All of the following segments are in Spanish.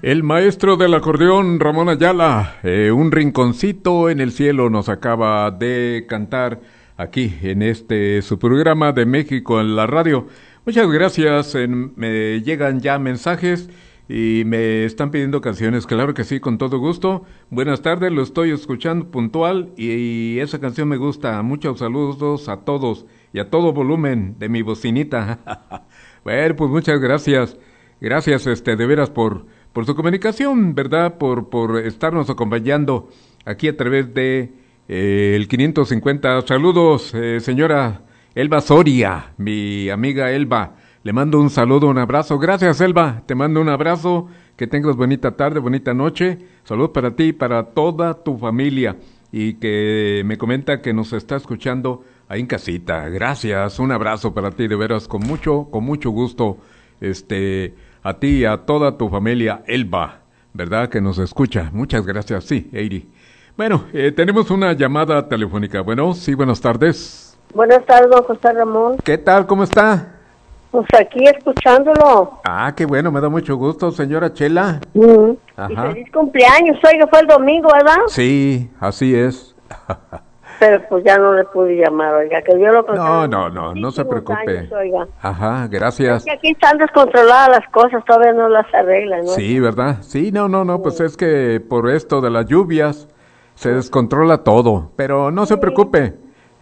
El maestro del acordeón, Ramón Ayala, un rinconcito en el cielo nos acaba de cantar aquí en su programa de México en la radio. Muchas gracias, me llegan ya mensajes y me están pidiendo canciones, claro que sí, con todo gusto. Buenas tardes, lo estoy escuchando puntual y esa canción me gusta. Muchos saludos a todos y a todo volumen de mi bocinita. Bueno, pues muchas gracias. Gracias, de veras por su comunicación, ¿verdad? Por estarnos acompañando aquí a través de el 550. Saludos, señora Elba Soria, mi amiga Elba. Le mando un saludo, un abrazo. Gracias, Elba. Te mando un abrazo. Que tengas bonita tarde, bonita noche. Salud para ti y para toda tu familia. Y que me comenta que nos está escuchando ahí en casita. Gracias. Un abrazo para ti, de veras, con mucho gusto. A ti y a toda tu familia, Elba, ¿verdad? Que nos escucha. Muchas gracias. Sí, Eiri. Bueno, tenemos una llamada telefónica. Bueno, sí, buenas tardes. Buenas tardes, don José Ramón. ¿Qué tal? ¿Cómo está? Pues aquí escuchándolo. Ah, qué bueno, me da mucho gusto, señora Chela. Ajá. Y feliz cumpleaños, oiga, fue el domingo, ¿verdad? Sí, así es. Pero pues ya no le pude llamar, oiga, que Dios lo conserve. No se preocupe. Años, oiga. Ajá, gracias. Es que aquí están descontroladas las cosas, todavía no las arreglan, ¿no? Sí, ¿verdad? Sí, no, pues es que por esto de las lluvias se descontrola todo, pero no se preocupe.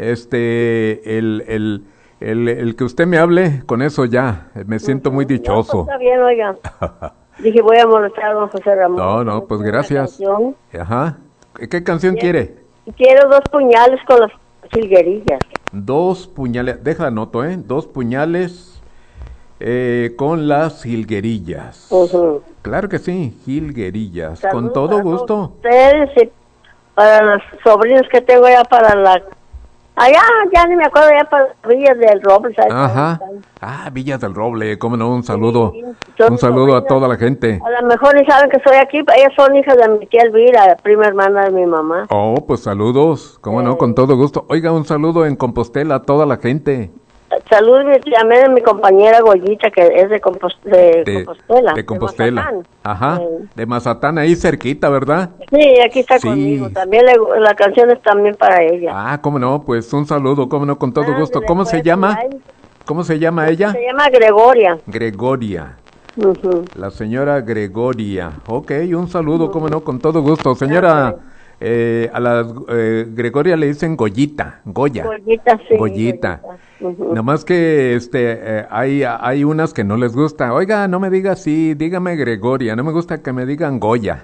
El que usted me hable, con eso ya, me siento muy dichoso. No, pues está bien, oiga. Dije, voy a molestar a don José Ramón. No, pues gracias. Ajá. ¿Qué canción quiere? Quiero 2 puñales con las jilguerillas. 2 puñales, deja anoto, 2 puñales con las jilguerillas. Claro que sí, jilguerillas. Saludos, con todo gusto. Ustedes y para los sobrinos que tengo ya para la... Allá, ya ni me acuerdo, ya para Villas del Roble. ¿Sabes? Ajá. Villas del Roble, cómo no, un saludo. Sí, un saludo a toda la gente. A lo mejor ni saben que soy aquí, ellas son hijas de mi tía Elvira, prima hermana de mi mamá. Oh, pues saludos, cómo no, con todo gusto. Oiga, un saludo en Compostela a toda la gente. Saludos también a mi compañera Goyita, que es de Compostela. De Compostela. De Mazatán. Ajá, de Mazatán, ahí cerquita, ¿verdad? Sí, aquí está conmigo. También la canción es también para ella. Cómo no, pues un saludo, cómo no, con todo gusto. ¿Cómo se llama? ¿Cómo se llama ella? Se llama Gregoria. Gregoria. La señora Gregoria. Ok, un saludo, cómo no, con todo gusto. Señora, a la Gregoria le dicen Goyita, Goya. Goyita, sí. Goyita. Nomás que hay unas que no les gusta. Oiga, no me diga así, dígame Gregoria, no me gusta que me digan Goya.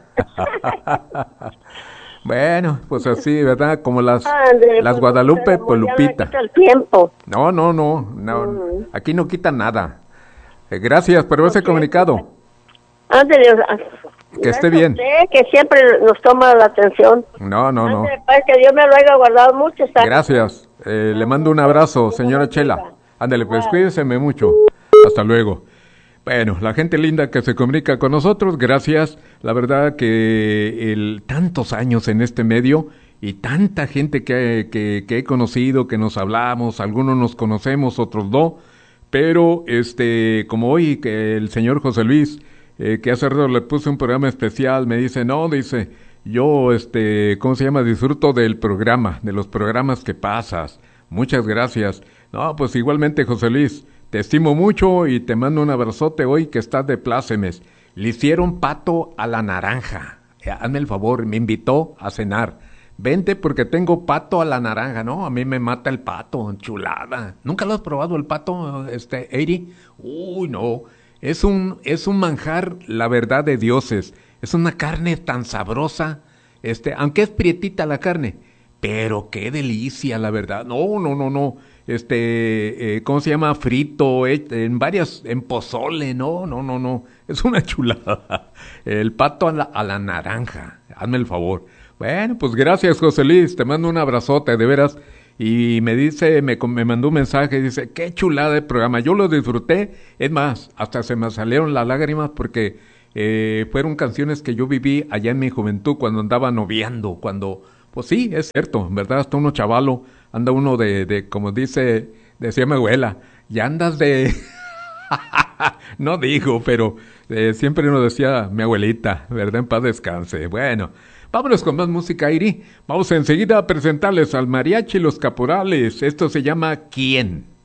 Bueno, pues así, ¿verdad? Como las Guadalupe, pues Lupita. El tiempo. No, aquí no quita nada. Gracias por ese comunicado. Ándale, que esté bien. Usted, que siempre nos toma la atención. No. Que Dios me lo haya guardado mucho. Gracias. Le mando un abrazo, señora Chela. Ándale, pues cuídeseme mucho. Hasta luego. Bueno, la gente linda que se comunica con nosotros, gracias. La verdad que tantos años en este medio y tanta gente que he conocido, que nos hablamos, algunos nos conocemos, otros no. Pero como hoy que el señor José Luis, que hace rato le puse un programa especial, me dice, yo, ¿cómo se llama? Disfruto del programa, de los programas que pasas. Muchas gracias. No, pues igualmente, José Luis, te estimo mucho y te mando un abrazote hoy que estás de plácemes. Le hicieron pato a la naranja. Hazme el favor, me invitó a cenar. Vente porque tengo pato a la naranja, ¿no? A mí me mata el pato, chulada. ¿Nunca lo has probado el pato, Eiri? Uy, no. Es un manjar, la verdad, de dioses. Es una carne tan sabrosa, aunque es prietita la carne, pero qué delicia, la verdad. No. ¿Cómo se llama? Frito, en pozole, no. Es una chulada. El pato a la naranja. Hazme el favor. Bueno, pues gracias, José Luis, te mando un abrazote, de veras, y me dice, me mandó un mensaje, dice, qué chulada de programa, yo lo disfruté, es más, hasta se me salieron las lágrimas porque fueron canciones que yo viví allá en mi juventud, cuando andaba noviando, pues sí, es cierto, ¿verdad? Hasta uno chavalo, anda uno como decía mi abuela, ya andas de... No digo, pero Siempre nos decía mi abuelita, ¿verdad? En paz descanse. Bueno, vámonos con más música, Iri. Vamos enseguida a presentarles al Mariachi Los Caporales. Esto se llama ¿Quién?